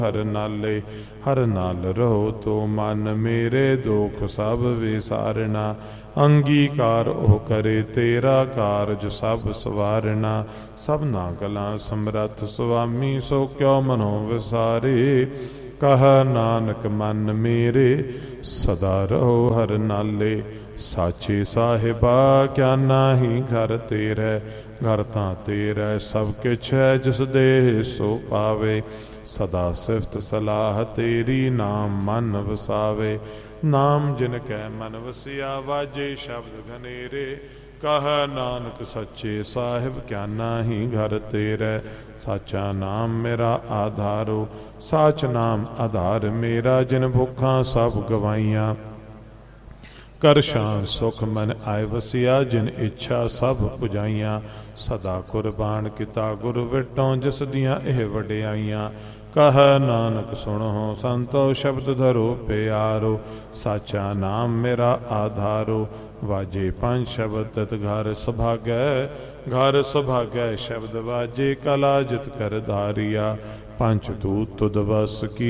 हर नाले हर नाल रहो तो मन मेरे दुख सब विसारना। अंगीकार ओ करे तेरा कारज सब सवारना। सबना गला समरथ स्वामी सो क्यों मनो विसारे। कह नानक मन मेरे सदा रहो हर नाले। साचे साहिबा क्या नाही घर तेरे। घर तां तेरे सब किछ है जिस देह सो पावे। सदा सिफत सलाह तेरी नाम मन वसावे। नाम जिन कै मन वसिया वाजे शब्द घनेरे। कह नानक सच्चे साहिब क्या नाही घर तेरे। साचा नाम मेरा आधारो साच नाम आधार मेरा। जिन भुखा सब गवाइयाँ कर शान सुख मन आए वसिया। जिन इच्छा सब पुजाइयाँ सदा कुरबान किता गुर विटों जिस दियाँ एह वडियाइयाँ। कह नानक सुनो संतो शब्द धरो प्यारो। साचा नाम मेरा आधारो वाजे पंज शब्द तत घर सुभागै। घर सुभागै शब्द वाजे कला जित कर धारिया। पंच दूत तुद वस की